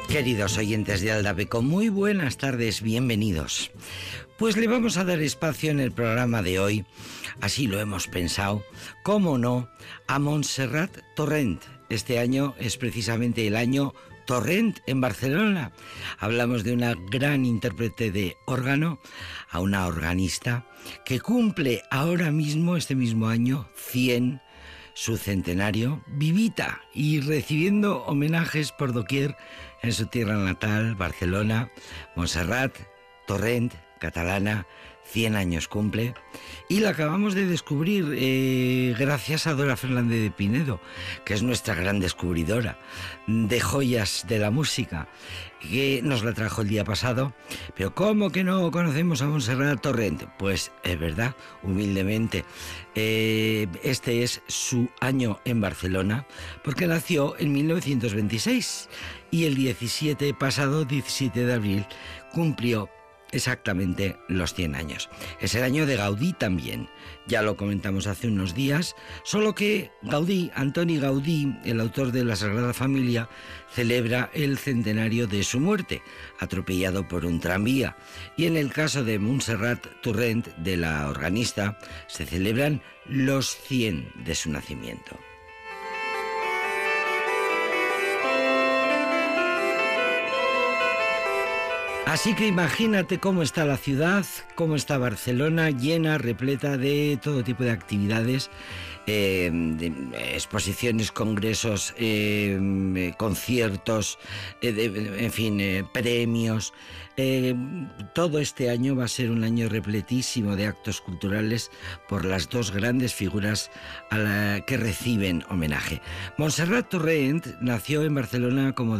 Queridos oyentes de Aldapeco, muy buenas tardes, bienvenidos. Pues le vamos a dar espacio en el programa de hoy, así lo hemos pensado, cómo no, a Montserrat Torrent. Este año es precisamente el año Torrent en Barcelona. Hablamos de una gran intérprete de órgano, a una organista que cumple ahora mismo, este mismo año, 100, su centenario, vivita y recibiendo homenajes por doquier en su tierra natal, Barcelona. Montserrat Torrent, catalana, 100 años cumple, y la acabamos de descubrir gracias a Dora Fernández de Pinedo, que es nuestra gran descubridora de joyas de la música, que nos la trajo el día pasado. Pero ¿cómo que no conocemos a Montserrat Torrent? Pues es verdad, humildemente, este es su año en Barcelona, porque nació en 1926 y el 17 de abril cumplió exactamente los 100 años. Es el año de Gaudí también, ya lo comentamos hace unos días, solo que Gaudí, Antoni Gaudí, el autor de la Sagrada Familia, celebra el centenario de su muerte, atropellado por un tranvía. Y en el caso de Montserrat Torrent, de la organista, se celebran los 100 de su nacimiento. Así que imagínate cómo está la ciudad, cómo está Barcelona, llena, repleta de todo tipo de actividades, de exposiciones, congresos, conciertos, en fin, premios. Todo este año va a ser un año repletísimo de actos culturales por las dos grandes figuras a las que reciben homenaje. Montserrat Torrent nació en Barcelona como